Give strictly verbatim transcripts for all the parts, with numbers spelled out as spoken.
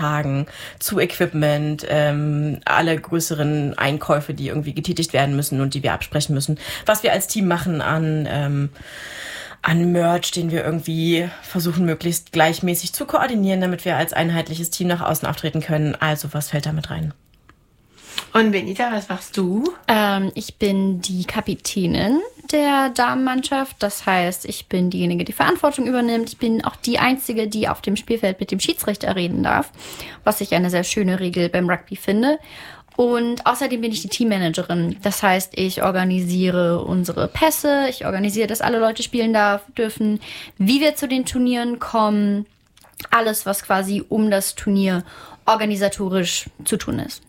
Tagen, zu Equipment, ähm, alle größeren Einkäufe, die irgendwie getätigt werden müssen und die wir absprechen müssen. Was wir als Team machen an, ähm, an Merch, den wir irgendwie versuchen, möglichst gleichmäßig zu koordinieren, damit wir als einheitliches Team nach außen auftreten können. Also, was fällt da mit rein? Und Benita, was machst du? Ähm, ich bin die Kapitänin der Damenmannschaft. Das heißt, ich bin diejenige, die Verantwortung übernimmt. Ich bin auch die Einzige, die auf dem Spielfeld mit dem Schiedsrichter reden darf, was ich eine sehr schöne Regel beim Rugby finde. Und außerdem bin ich die Teammanagerin. Das heißt, ich organisiere unsere Pässe, ich organisiere, dass alle Leute spielen darf, dürfen, wie wir zu den Turnieren kommen. Alles, was quasi um das Turnier organisatorisch zu tun ist.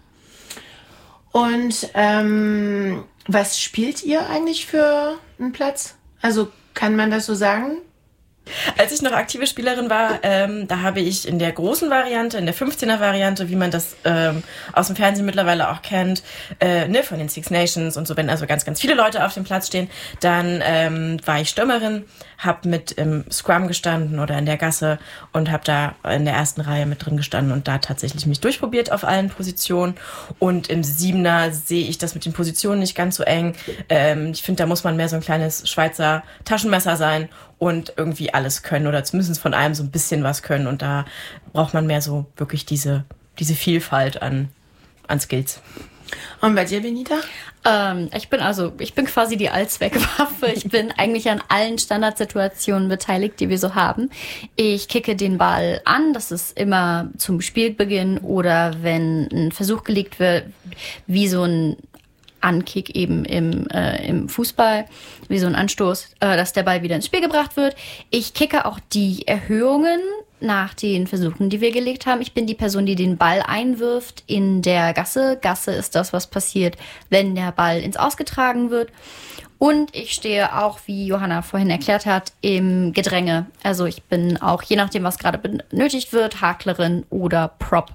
Und ähm, was spielt ihr eigentlich für einen Platz? Also kann man das so sagen? Als ich noch aktive Spielerin war, ähm, da habe ich in der großen Variante, in der fünfzehner-Variante, wie man das ähm, aus dem Fernsehen mittlerweile auch kennt, äh, ne, von den Six Nations und so, wenn also ganz, ganz viele Leute auf dem Platz stehen, dann ähm, war ich Stürmerin, habe mit im Scrum gestanden oder in der Gasse und habe da in der ersten Reihe mit drin gestanden und da tatsächlich mich durchprobiert auf allen Positionen. Und im Siebener sehe ich das mit den Positionen nicht ganz so eng. Ähm, ich finde, da muss man mehr so ein kleines Schweizer Taschenmesser sein und irgendwie alles können oder zumindest von allem so ein bisschen was können. Und da braucht man mehr so wirklich diese, diese Vielfalt an, an Skills. Und bei dir, Benita? Ähm, ich bin also, ich bin quasi die Allzweckwaffe. Ich bin eigentlich an allen Standardsituationen beteiligt, die wir so haben. Ich kicke den Ball an, das ist immer zum Spielbeginn oder wenn ein Versuch gelegt wird, wie so ein Ankick eben im, äh, im Fußball, wie so ein Anstoß, äh, dass der Ball wieder ins Spiel gebracht wird. Ich kicke auch die Erhöhungen nach den Versuchen, die wir gelegt haben. Ich bin die Person, die den Ball einwirft in der Gasse. Gasse ist das, was passiert, wenn der Ball ins Ausgetragen wird. Und ich stehe auch, wie Johanna vorhin erklärt hat, im Gedränge. Also ich bin auch, je nachdem, was gerade benötigt wird, Haklerin oder Prop.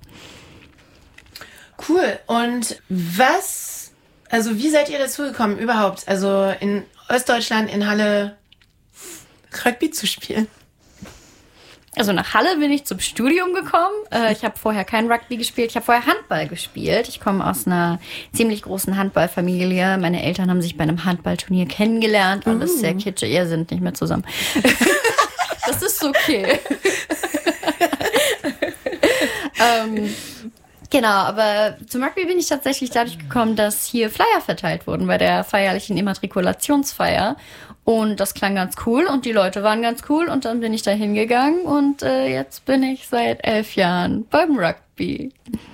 Cool. Und was, also wie seid ihr dazu gekommen überhaupt, also in Ostdeutschland in Halle Rugby zu spielen? Also nach Halle bin ich zum Studium gekommen. Äh, ich habe vorher kein Rugby gespielt. Ich habe vorher Handball gespielt. Ich komme aus einer ziemlich großen Handballfamilie. Meine Eltern haben sich bei einem Handballturnier kennengelernt. Alles uh. sehr kitschig. Ihr sind nicht mehr zusammen. Das ist okay. ähm, genau, aber zum Rugby bin ich tatsächlich dadurch gekommen, dass hier Flyer verteilt wurden bei der feierlichen Immatrikulationsfeier. Und das klang ganz cool und die Leute waren ganz cool und dann bin ich da hingegangen und äh, jetzt bin ich seit elf Jahren beim Rugby.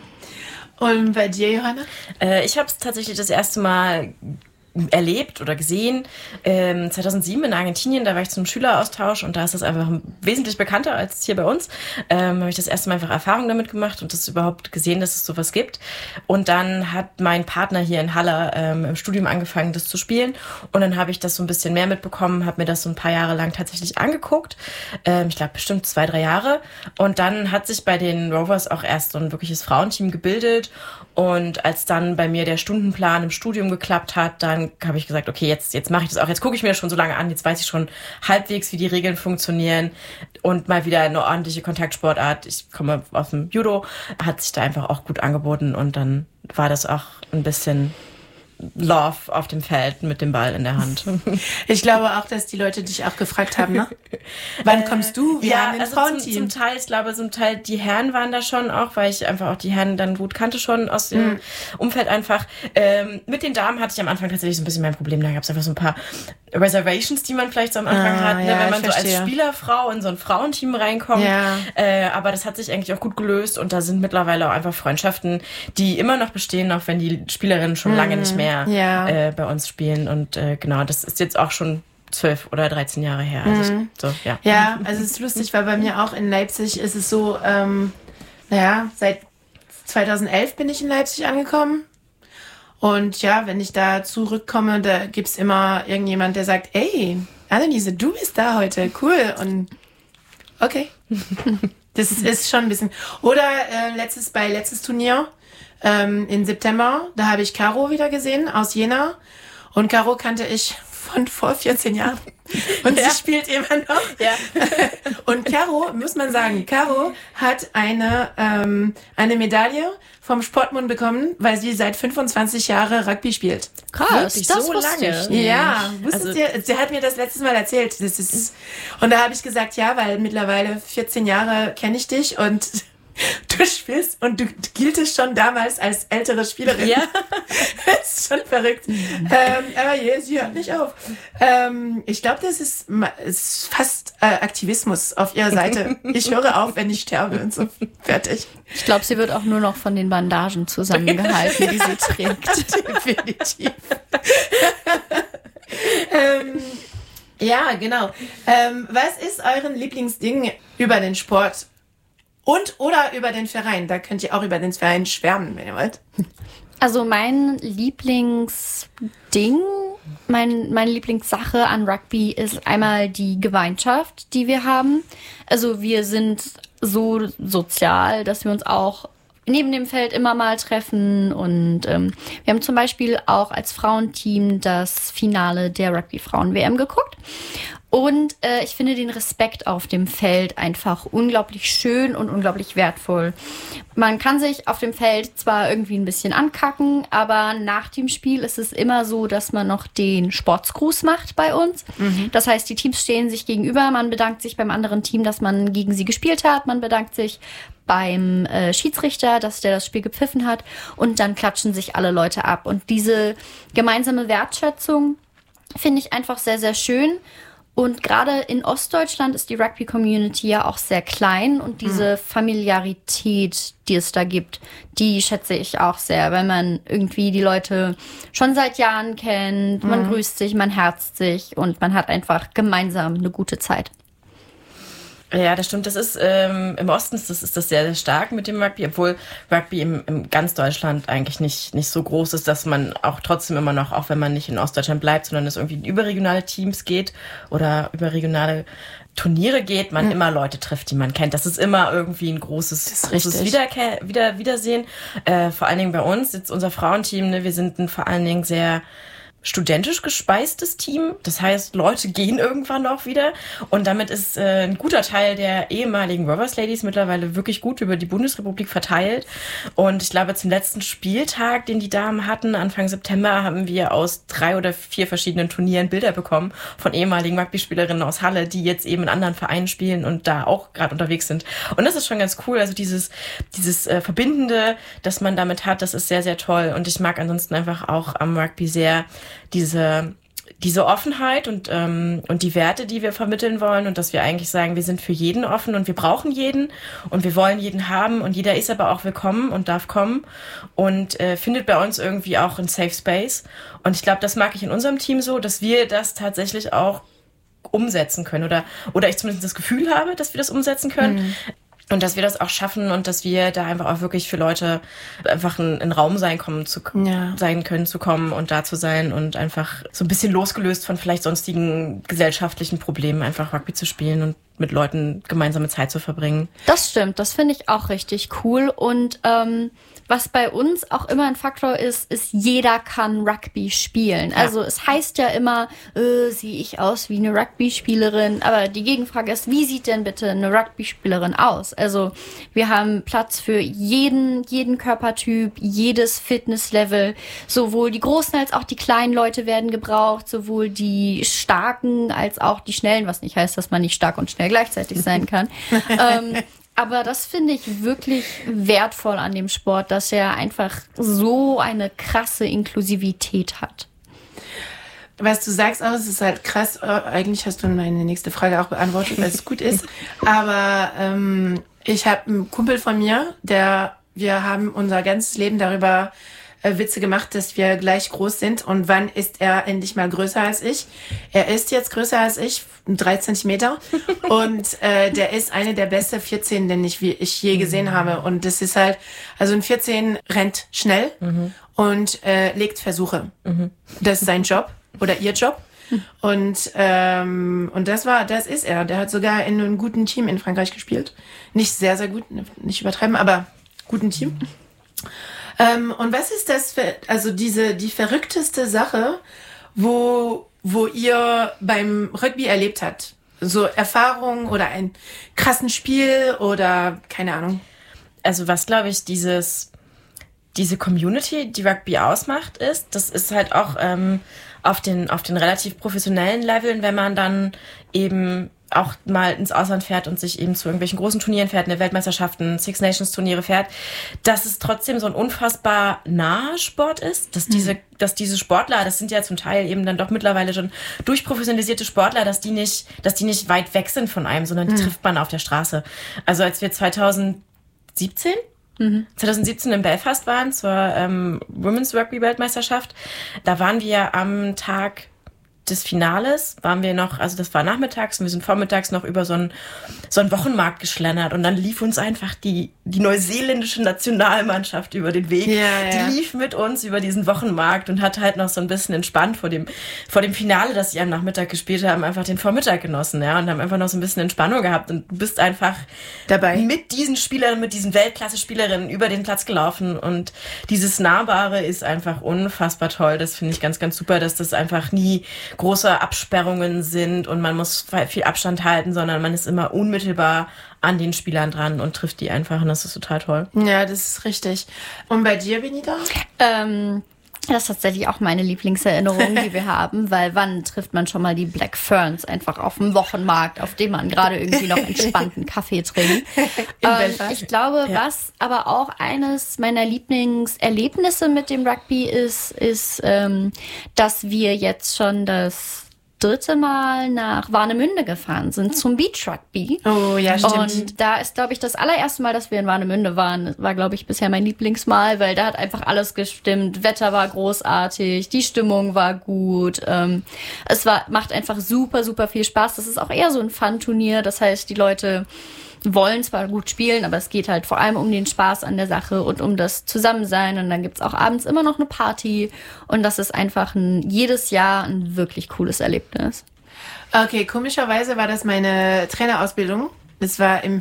Und bei dir, Johanna? Äh, ich habe es tatsächlich das erste Mal erlebt oder gesehen. Ähm, zweitausendsieben in Argentinien, da war ich zum Schüleraustausch und da ist das einfach wesentlich bekannter als hier bei uns. Ähm, habe ich das erste Mal einfach Erfahrung damit gemacht und das überhaupt gesehen, dass es sowas gibt. Und dann hat mein Partner hier in Halle ähm, im Studium angefangen, das zu spielen und dann habe ich das so ein bisschen mehr mitbekommen, habe mir das so ein paar Jahre lang tatsächlich angeguckt. Ähm, ich glaube bestimmt zwei, drei Jahre und dann hat sich bei den Rovers auch erst so ein wirkliches Frauenteam gebildet und als dann bei mir der Stundenplan im Studium geklappt hat, dann habe ich gesagt, okay, jetzt, jetzt mache ich das auch. Jetzt gucke ich mir das schon so lange an. Jetzt weiß ich schon halbwegs, wie die Regeln funktionieren und mal wieder eine ordentliche Kontaktsportart. Ich komme aus dem Judo, hat sich da einfach auch gut angeboten und dann war das auch ein bisschen Love auf dem Feld mit dem Ball in der Hand. Ich glaube auch, dass die Leute dich auch gefragt haben, ne? Wann kommst du? Wir ja, haben ein also Frauenteam. Zum, zum Teil, ich glaube, zum Teil die Herren waren da schon auch, weil ich einfach auch die Herren dann gut kannte schon aus dem mhm. Umfeld einfach. Ähm, mit den Damen hatte ich am Anfang tatsächlich so ein bisschen mein Problem. Da gab es einfach so ein paar Reservations, die man vielleicht so am Anfang ah, hat, ne? Ja, wenn man so verstehe. als Spielerfrau in so ein Frauenteam reinkommt. Ja. Äh, aber das hat sich eigentlich auch gut gelöst und da sind mittlerweile auch einfach Freundschaften, die immer noch bestehen, auch wenn die Spielerinnen schon mhm. lange nicht mehr ja. äh, bei uns spielen. Und äh, genau, das ist jetzt auch schon zwölf oder dreizehn Jahre her. Also, mhm. so, ja. ja, also es ist lustig, weil bei mir auch in Leipzig ist es so, ähm, naja, seit zweitausendelf bin ich in Leipzig angekommen. Und ja, wenn ich da zurückkomme, da gibt's immer irgendjemand, der sagt, ey, Anneliese, du bist da heute, cool. Und okay. Das ist schon ein bisschen. Oder äh, letztes bei letztes Turnier ähm, im September, da habe ich Caro wieder gesehen aus Jena. Und Caro kannte ich von vor vierzehn Jahren. Und ja. sie spielt immer noch. Ja. Und Caro, muss man sagen, Caro hat eine, ähm, eine Medaille vom Sportbund bekommen, weil sie seit fünfundzwanzig Jahren Rugby spielt. Krass, Wirklich das so wusste lange. ich nicht. Ja, wusstet Also- ihr? Sie hat mir das letztes Mal erzählt. Das ist, und da habe ich gesagt, ja, weil mittlerweile vierzehn Jahre kenne ich dich und du spielst und du giltest schon damals als ältere Spielerin. Ja. Das ist schon verrückt. ähm, aber je, sie hört nicht auf. Ähm, ich glaube, das ist, ma- ist fast äh, Aktivismus auf ihrer Seite. Ich höre auf, wenn ich sterbe und so. Fertig. Ich glaube, sie wird auch nur noch von den Bandagen zusammengehalten, die sie trägt. Definitiv. ähm, ja, genau. Ähm, was ist euren Lieblingsding über den Sport? Und oder über den Verein. Da könnt ihr auch über den Verein schwärmen, wenn ihr wollt. Also mein Lieblingsding, mein, meine Lieblingssache an Rugby ist einmal die Gemeinschaft, die wir haben. Also wir sind so sozial, dass wir uns auch neben dem Feld immer mal treffen. Und ähm, wir haben zum Beispiel auch als Frauenteam das Finale der Rugby-Frauen-W M geguckt. Und äh, ich finde den Respekt auf dem Feld einfach unglaublich schön und unglaublich wertvoll. Man kann sich auf dem Feld zwar irgendwie ein bisschen ankacken, aber nach dem Spiel ist es immer so, dass man noch den Sportsgruß macht bei uns. Mhm. Das heißt, die Teams stehen sich gegenüber, man bedankt sich beim anderen Team, dass man gegen sie gespielt hat, man bedankt sich beim äh, Schiedsrichter, dass der das Spiel gepfiffen hat und dann klatschen sich alle Leute ab. Und diese gemeinsame Wertschätzung finde ich einfach sehr, sehr schön. Und gerade in Ostdeutschland ist die Rugby-Community ja auch sehr klein und diese Familiarität, die es da gibt, die schätze ich auch sehr, weil man irgendwie die Leute schon seit Jahren kennt, man mhm. grüßt sich, man herzt sich und man hat einfach gemeinsam eine gute Zeit. Ja, das stimmt. Das ist ähm, im Osten ist das, ist das sehr, sehr stark mit dem Rugby, obwohl Rugby im, im ganz Deutschland eigentlich nicht, nicht so groß ist, dass man auch trotzdem immer noch, auch wenn man nicht in Ostdeutschland bleibt, sondern es irgendwie in überregionale Teams geht oder überregionale Turniere geht, man mhm. immer Leute trifft, die man kennt. Das ist immer irgendwie ein großes, großes Wiederke- Wieder- Wiedersehen. Äh, vor allen Dingen bei uns, jetzt unser Frauenteam, ne, wir sind ein vor allen Dingen sehr studentisch gespeistes Team. Das heißt, Leute gehen irgendwann auch wieder. Und damit ist äh, ein guter Teil der ehemaligen Rovers Ladies mittlerweile wirklich gut über die Bundesrepublik verteilt. Und ich glaube, zum letzten Spieltag, den die Damen hatten, Anfang September, haben wir aus drei oder vier verschiedenen Turnieren Bilder bekommen von ehemaligen Rugby-Spielerinnen aus Halle, die jetzt eben in anderen Vereinen spielen und da auch gerade unterwegs sind. Und das ist schon ganz cool. Also dieses, dieses äh, Verbindende, das man damit hat, das ist sehr, sehr toll. Und ich mag ansonsten einfach auch am Rugby sehr diese diese Offenheit und ähm, und die Werte, die wir vermitteln wollen und dass wir eigentlich sagen, wir sind für jeden offen und wir brauchen jeden und wir wollen jeden haben und jeder ist aber auch willkommen und darf kommen und äh, findet bei uns irgendwie auch einen Safe Space. Und ich glaube, das mag ich in unserem Team so, dass wir das tatsächlich auch umsetzen können oder oder ich zumindest das Gefühl habe, dass wir das umsetzen können. Mhm. Und dass wir das auch schaffen und dass wir da einfach auch wirklich für Leute einfach ein, ein Raum sein, kommen zu, ja. sein können, zu kommen und da zu sein und einfach so ein bisschen losgelöst von vielleicht sonstigen gesellschaftlichen Problemen einfach Rugby zu spielen und mit Leuten gemeinsame Zeit zu verbringen. Das stimmt, das finde ich auch richtig cool. Und ähm, was bei uns auch immer ein Faktor ist, ist, jeder kann Rugby spielen. Ja. Also es heißt ja immer, äh, sehe ich aus wie eine Rugby-Spielerin? Aber die Gegenfrage ist, wie sieht denn bitte eine Rugby-Spielerin aus? Also wir haben Platz für jeden, jeden Körpertyp, jedes Fitnesslevel. Sowohl die großen als auch die kleinen Leute werden gebraucht, sowohl die starken als auch die schnellen, was nicht heißt, dass man nicht stark und schnell gleichzeitig sein kann. ähm, aber das finde ich wirklich wertvoll an dem Sport, dass er einfach so eine krasse Inklusivität hat. Was du sagst auch, es ist halt krass. Eigentlich hast du meine nächste Frage auch beantwortet, weil es gut ist. Aber ähm, ich habe einen Kumpel von mir, der, wir haben unser ganzes Leben darüber äh, Witze gemacht, dass wir gleich groß sind. Und wann ist er endlich mal größer als ich? Er ist jetzt größer als ich, drei Zentimeter. Und äh, der ist eine der besten vierzehn, den ich, wie ich je gesehen mhm. habe. Und das ist halt, also ein vierzehn rennt schnell mhm. und äh, legt Versuche. Mhm. Das ist sein Job. Oder ihr Job. Und ähm, und das war, das ist er. Der hat sogar in einem guten Team in Frankreich gespielt. Nicht sehr, sehr gut, nicht übertreiben, aber guten Team. Ähm, und was ist das für, also diese, die verrückteste Sache, wo, wo ihr beim Rugby erlebt habt? So Erfahrungen oder ein krassen Spiel oder keine Ahnung. Also was, glaube ich, dieses, diese Community, die Rugby ausmacht, ist, das ist halt auch ähm, auf den, auf den relativ professionellen Leveln, wenn man dann eben auch mal ins Ausland fährt und sich eben zu irgendwelchen großen Turnieren fährt, eine Weltmeisterschaften, Six Nations Turniere fährt, dass es trotzdem so ein unfassbar naher Sport ist, dass diese, mhm. dass diese Sportler, das sind ja zum Teil eben dann doch mittlerweile schon durchprofessionalisierte Sportler, dass die nicht, dass die nicht weit weg sind von einem, sondern die mhm. trifft man auf der Straße. Also als wir zweitausendsiebzehn Mhm. zweitausendsiebzehn in Belfast waren zur ähm, Women's Rugby Weltmeisterschaft, da waren wir am Tag des Finales, waren wir noch, also das war nachmittags und wir sind vormittags noch über so einen, so einen Wochenmarkt geschlendert und dann lief uns einfach die, die neuseeländische Nationalmannschaft über den Weg. Ja, ja. Die lief mit uns über diesen Wochenmarkt und hat halt noch so ein bisschen entspannt vor dem, vor dem Finale, das sie am Nachmittag gespielt haben, einfach den Vormittag genossen, ja, und haben einfach noch so ein bisschen Entspannung gehabt und du bist einfach dabei mit diesen Spielern, mit diesen Weltklasse-Spielerinnen über den Platz gelaufen und dieses Nahbare ist einfach unfassbar toll. Das finde ich ganz, ganz super, dass das einfach nie große Absperrungen sind und man muss viel Abstand halten, sondern man ist immer unmittelbar an den Spielern dran und trifft die einfach und das ist total toll. Ja, das ist richtig. Und bei dir, Benita? Ähm, das ist tatsächlich auch meine Lieblingserinnerung, die wir haben, weil wann trifft man schon mal die Black Ferns einfach auf dem Wochenmarkt, auf dem man gerade irgendwie noch entspannten Kaffee trinkt. ähm, ich glaube, ja. was aber auch eines meiner Lieblingserlebnisse mit dem Rugby ist, ist, ähm, dass wir jetzt schon das dritte Mal nach Warnemünde gefahren sind zum Beach Rugby. Oh, ja, stimmt. Und da ist, glaube ich, das allererste Mal, dass wir in Warnemünde waren, war, glaube ich, bisher mein Lieblingsmal, weil da hat einfach alles gestimmt. Wetter war großartig, die Stimmung war gut. Ähm, es war, macht einfach super, super viel Spaß. Das ist auch eher so ein Fun-Turnier. Das heißt, die Leute wollen zwar gut spielen, aber es geht halt vor allem um den Spaß an der Sache und um das Zusammensein. Und dann gibt's auch abends immer noch eine Party. Und das ist einfach ein, jedes Jahr ein wirklich cooles Erlebnis. Okay, komischerweise war das meine Trainerausbildung. Das war im...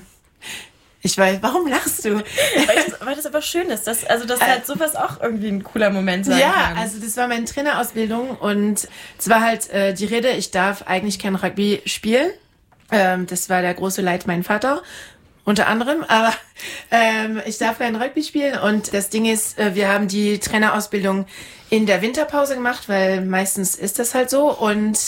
Ich weiß, warum lachst du? Weil das, weil das aber schön ist. Dass, also, dass halt sowas auch irgendwie ein cooler Moment sein ja, kann. Ja, also das war meine Trainerausbildung. Und es war halt äh, die Rede, ich darf eigentlich kein Rugby spielen. Ähm, das war der große Leid mein Vater, unter anderem, aber ähm, ich darf kein Rugby spielen und das Ding ist, äh, wir haben die Trainerausbildung in der Winterpause gemacht, weil meistens ist das halt so und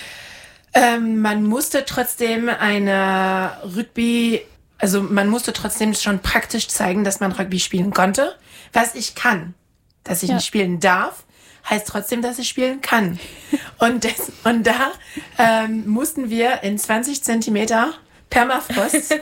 ähm, man musste trotzdem eine Rugby, also man musste trotzdem schon praktisch zeigen, dass man Rugby spielen konnte, was ich kann, dass ich ja. nicht spielen darf. Heißt trotzdem, dass ich spielen kann. Und, das, und da ähm, mussten wir in zwanzig Zentimeter Permafrost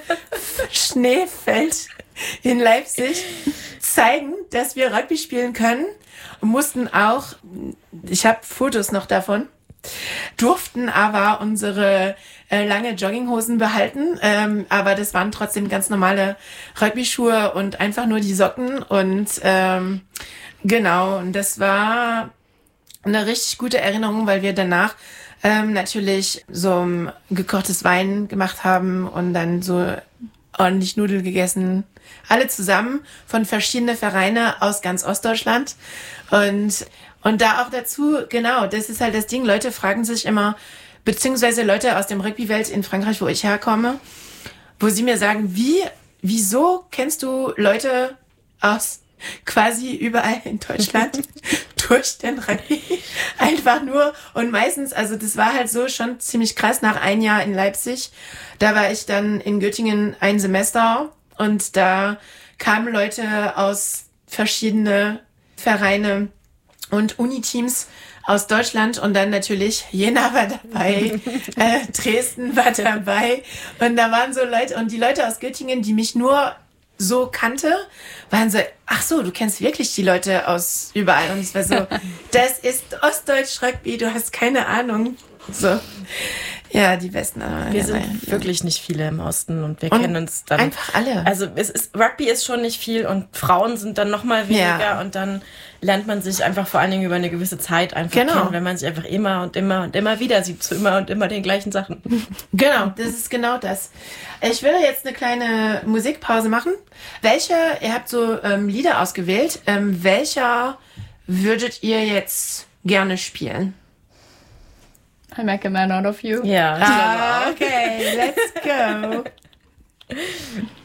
Schneefeld in Leipzig zeigen, dass wir Rugby spielen können. Und mussten auch, ich habe Fotos noch davon, durften aber unsere äh, lange Jogginghosen behalten. Ähm, aber das waren trotzdem ganz normale Rugby-Schuhe und einfach nur die Socken. Und ähm, genau, und das war eine richtig gute Erinnerung, weil wir danach ähm, natürlich so ein gekochtes Wein gemacht haben und dann so ordentlich Nudeln gegessen. Alle zusammen von verschiedenen Vereinen aus ganz Ostdeutschland. Und, und da auch dazu, genau, das ist halt das Ding. Leute fragen sich immer, beziehungsweise Leute aus dem Rugby-Welt in Frankreich, wo ich herkomme, wo sie mir sagen, wie, wieso kennst du Leute aus quasi überall in Deutschland durch den Rugby einfach nur und meistens, also das war halt so schon ziemlich krass nach ein Jahr in Leipzig, da war ich dann in Göttingen ein Semester und da kamen Leute aus verschiedene Vereine und Uniteams aus Deutschland und dann natürlich Jena war dabei, äh, Dresden war dabei und da waren so Leute und die Leute aus Göttingen, die mich nur so kannte, waren so, ach so, du kennst wirklich die Leute aus überall. Und es war so, das ist Ostdeutsch Rugby, du hast keine Ahnung. So, ja, die Besten. Wir ja, sind ja. wirklich nicht viele im Osten und wir und kennen uns dann. Einfach alle. Also es ist, Rugby ist schon nicht viel und Frauen sind dann noch mal weniger ja. und dann lernt man sich einfach vor allen Dingen über eine gewisse Zeit einfach genau. kennen, wenn man sich einfach immer und immer und immer wieder sieht zu immer und immer den gleichen Sachen. Genau, das ist genau das. Ich würde jetzt eine kleine Musikpause machen. Welche, ihr habt so ähm, Lieder ausgewählt, ähm, welcher würdet ihr jetzt gerne spielen? I make a man out of you. Ja. Ah, okay, let's go.